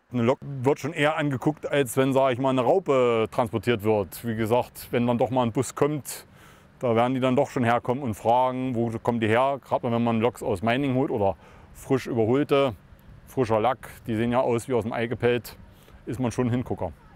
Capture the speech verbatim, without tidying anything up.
Eine Lok wird schon eher angeguckt, als wenn, sage ich mal, eine Raupe transportiert wird. Wie gesagt, wenn dann doch mal ein Bus kommt, da werden die dann doch schon herkommen und fragen, wo kommen die her. Gerade wenn man Loks aus Meiningen holt oder frisch überholte, frischer Lack, die sehen ja aus wie aus dem Ei gepellt, ist man schon ein Hingucker.